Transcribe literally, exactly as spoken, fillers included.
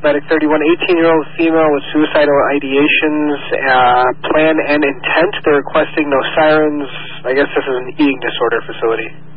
Medic thirty-one, eighteen-year-old female with suicidal ideations, uh, plan and intent. They're requesting no sirens. I guess this is an eating disorder facility.